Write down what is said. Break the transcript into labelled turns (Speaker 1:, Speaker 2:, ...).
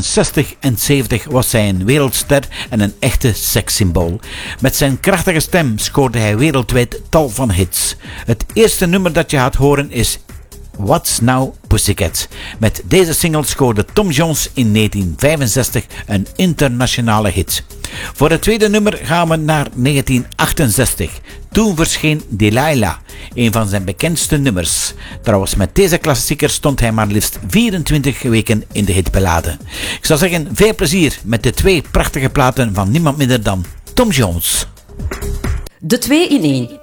Speaker 1: jaren 60 en 70 was hij een wereldster en een echte sekssymbool. Met zijn krachtige stem scoorde hij wereldwijd tal van hits. Het eerste nummer dat je gaat horen is What's Now Pussycat. Met deze single scoorde Tom Jones in 1965 een internationale hit. Voor het tweede nummer gaan we naar 1968. Toen verscheen Delilah, een van zijn bekendste nummers. Trouwens, met deze klassieker stond hij maar liefst 24 weken in de hitbeladen. Ik zou zeggen, veel plezier met de twee prachtige platen van niemand minder dan Tom Jones.
Speaker 2: De 2 in 1.